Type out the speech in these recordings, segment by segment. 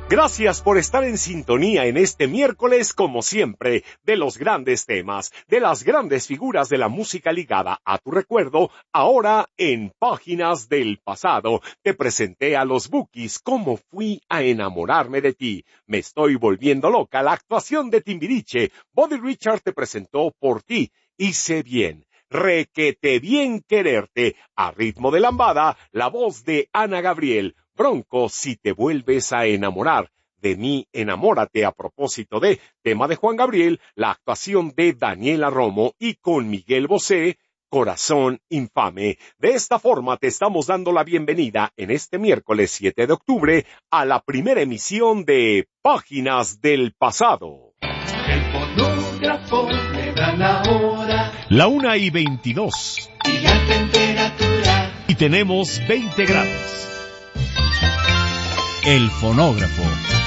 Gracias por estar en sintonía en este miércoles, como siempre, de los grandes temas, de las grandes figuras de la música ligada a tu recuerdo. Ahora, en Páginas del Pasado, te presenté a los Bukis, Cómo fui a enamorarme de ti, Me estoy volviendo loca, la actuación de Timbiriche. Buddy Richard te presentó Por ti, Hice bien, Requete bien quererte, a ritmo de lambada, la voz de Ana Gabriel. Bronco, Si te vuelves a enamorar de mí, enamórate, a propósito de tema de Juan Gabriel, la actuación de Daniela Romo, y con Miguel Bosé, Corazón infame. De esta forma te estamos dando la bienvenida en este miércoles 7 de octubre a la primera emisión de Páginas del Pasado. El fonógrafo le da la hora. La 1:22. Y la temperatura. Y tenemos 20 grados. El fonógrafo.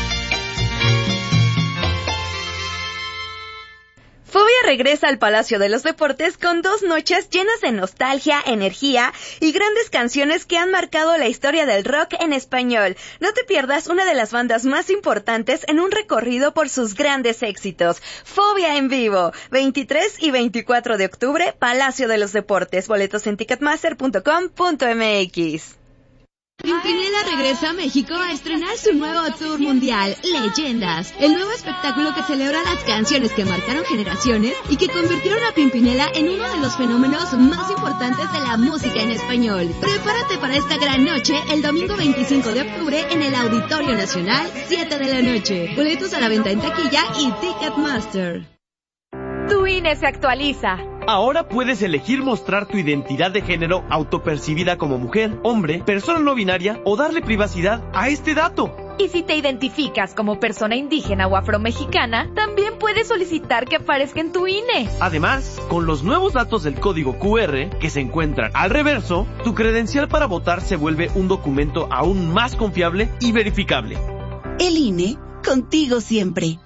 Fobia regresa al Palacio de los Deportes con 2 noches llenas de nostalgia, energía y grandes canciones que han marcado la historia del rock en español. No te pierdas una de las bandas más importantes en un recorrido por sus grandes éxitos. Fobia en vivo, 23 y 24 de octubre, Palacio de los Deportes. Boletos en ticketmaster.com.mx. Pimpinela regresa a México a estrenar su nuevo tour mundial, Leyendas, el nuevo espectáculo que celebra las canciones que marcaron generaciones y que convirtieron a Pimpinela en uno de los fenómenos más importantes de la música en español. Prepárate para esta gran noche el domingo 25 de octubre en el Auditorio Nacional, 7 de la noche. Boletos a la venta en taquilla y Ticketmaster. Tu INE se actualiza. Ahora puedes elegir mostrar tu identidad de género autopercibida como mujer, hombre, persona no binaria o darle privacidad a este dato. Y si te identificas como persona indígena o afromexicana, también puedes solicitar que aparezca en tu INE. Además, con los nuevos datos del código QR que se encuentran al reverso, tu credencial para votar se vuelve un documento aún más confiable y verificable. El INE, contigo siempre.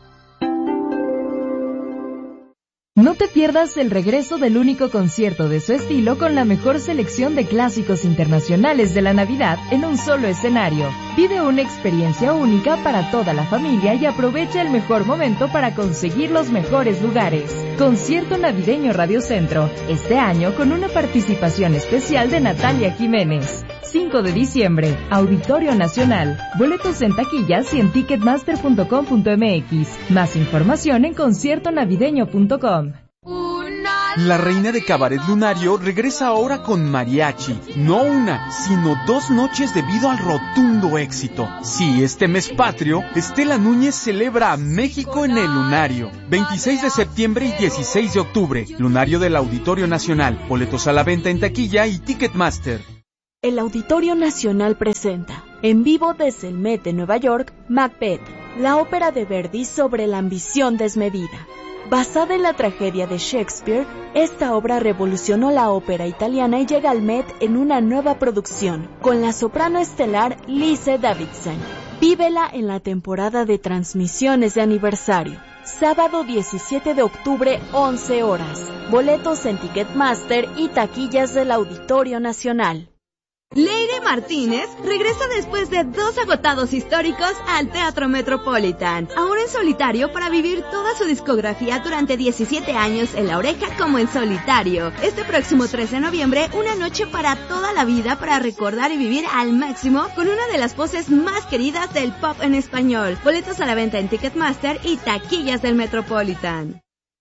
No te pierdas el regreso del único concierto de su estilo con la mejor selección de clásicos internacionales de la Navidad en un solo escenario. Vive una experiencia única para toda la familia y aprovecha el mejor momento para conseguir los mejores lugares. Concierto Navideño Radio Centro, este año con una participación especial de Natalia Jiménez. 5 de diciembre, Auditorio Nacional. Boletos en taquillas y en ticketmaster.com.mx. Más información en conciertonavideño.com. La reina de Cabaret Lunario regresa ahora con mariachi. No una, sino 2 noches debido al rotundo éxito. Sí, este mes patrio, Estela Núñez celebra a México en el Lunario. 26 de septiembre y 16 de octubre. Lunario del Auditorio Nacional. Boletos a la venta en taquilla y Ticketmaster. El Auditorio Nacional presenta, en vivo desde el Met de Nueva York, Macbeth, la ópera de Verdi sobre la ambición desmedida. Basada en la tragedia de Shakespeare, esta obra revolucionó la ópera italiana y llega al Met en una nueva producción, con la soprano estelar Lise Davidson. Vívela en la temporada de transmisiones de aniversario. Sábado 17 de octubre, 11 horas. Boletos en Ticketmaster y taquillas del Auditorio Nacional. Leire Martínez regresa después de 2 agotados históricos al Teatro Metropolitan, ahora en solitario para vivir toda su discografía durante 17 años en La Oreja como en solitario. Este próximo 3 de noviembre, una noche para toda la vida para recordar y vivir al máximo con una de las voces más queridas del pop en español. Boletos a la venta en Ticketmaster y taquillas del Metropolitan.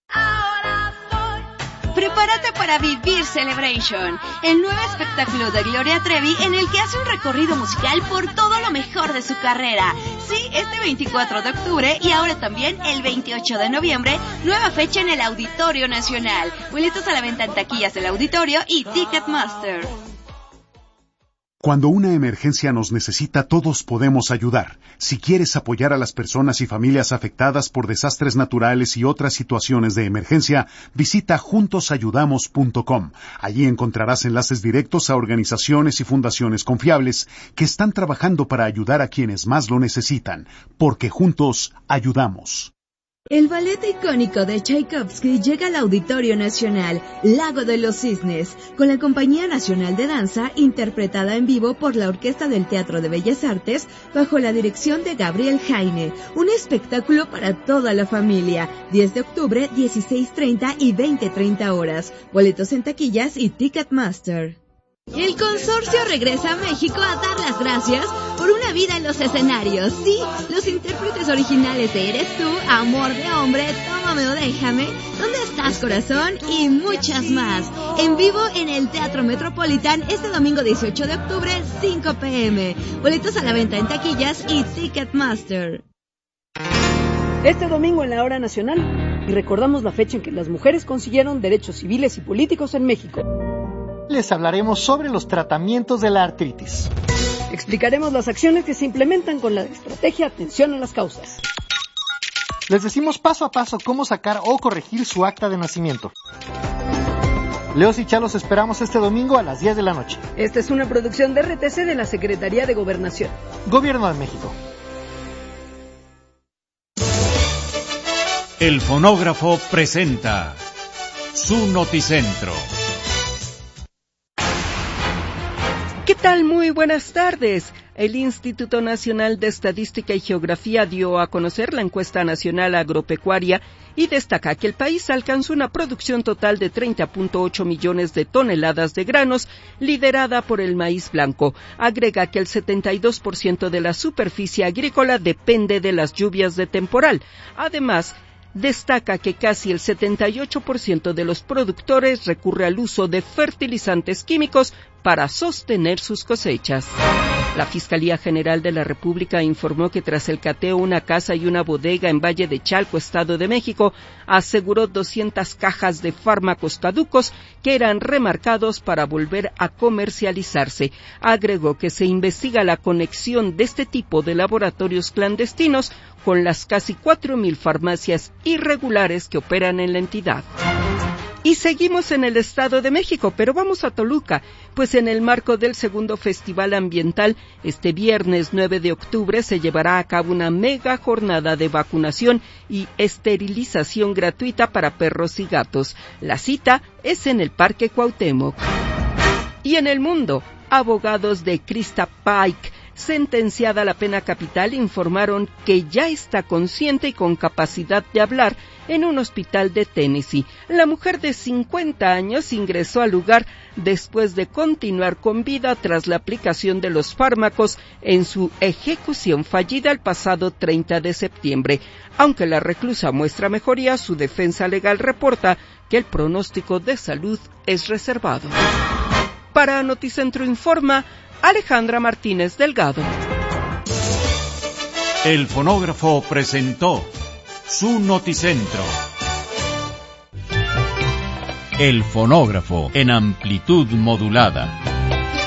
Prepárate para Vivir Celebration, el nuevo espectáculo de Gloria Trevi en el que hace un recorrido musical por todo lo mejor de su carrera. Sí, este 24 de octubre y ahora también el 28 de noviembre, nueva fecha en el Auditorio Nacional. Boletos a la venta en taquillas del Auditorio y Ticketmaster. Cuando una emergencia nos necesita, todos podemos ayudar. Si quieres apoyar a las personas y familias afectadas por desastres naturales y otras situaciones de emergencia, visita juntosayudamos.com. Allí encontrarás enlaces directos a organizaciones y fundaciones confiables que están trabajando para ayudar a quienes más lo necesitan, porque juntos ayudamos. El ballet icónico de Tchaikovsky llega al Auditorio Nacional, Lago de los Cisnes, con la Compañía Nacional de Danza, interpretada en vivo por la Orquesta del Teatro de Bellas Artes, bajo la dirección de Gabriel Jaime. Un espectáculo para toda la familia. 10 de octubre, 16:30 y 20:30 horas. Boletos en taquillas y Ticketmaster. El consorcio regresa a México a dar las gracias por una vida en los escenarios. Sí, los intérpretes originales de Eres Tú, Amor de Hombre, Tómame o Déjame, ¿Dónde estás, corazón? Y muchas más. En vivo en el Teatro Metropolitan este domingo 18 de octubre, 5 p.m. Boletos a la venta en taquillas y Ticketmaster. Este domingo en la Hora Nacional, y recordamos la fecha en que las mujeres consiguieron derechos civiles y políticos en México. Les hablaremos sobre los tratamientos de la artritis. Explicaremos las acciones que se implementan con la estrategia Atención a las Causas. Les decimos paso a paso cómo sacar o corregir su acta de nacimiento. Leos y Chalos esperamos este domingo a las 10 de la noche. Esta es una producción de RTC de la Secretaría de Gobernación. Gobierno de México. El Fonógrafo presenta su Noticentro. ¿Qué tal? Muy buenas tardes. El Instituto Nacional de Estadística y Geografía dio a conocer la encuesta nacional agropecuaria y destaca que el país alcanzó una producción total de 30.8 millones de toneladas de granos, liderada por el maíz blanco. Agrega que el 72% de la superficie agrícola depende de las lluvias de temporal. Además, destaca que casi el 78% de los productores recurre al uso de fertilizantes químicos para sostener sus cosechas. La Fiscalía General de la República informó que tras el cateo una casa y una bodega en Valle de Chalco, Estado de México, aseguró 200 cajas de fármacos caducos que eran remarcados para volver a comercializarse. Agregó que se investiga la conexión de este tipo de laboratorios clandestinos con las casi 4,000 farmacias irregulares que operan en la entidad. Y seguimos en el Estado de México, pero vamos a Toluca, pues en el marco del segundo Festival Ambiental, este viernes 9 de octubre se llevará a cabo una mega jornada de vacunación y esterilización gratuita para perros y gatos. La cita es en el Parque Cuauhtémoc. Y en el mundo, abogados de Krista Pike, sentenciada a la pena capital, informaron que ya está consciente y con capacidad de hablar en un hospital de Tennessee. La mujer de 50 años ingresó al lugar después de continuar con vida tras la aplicación de los fármacos en su ejecución fallida el pasado 30 de septiembre. Aunque la reclusa muestra mejoría, su defensa legal reporta que el pronóstico de salud es reservado. Para Noticentro Informa, Alejandra Martínez Delgado. El Fonógrafo presentó su Noticentro. El Fonógrafo en amplitud modulada.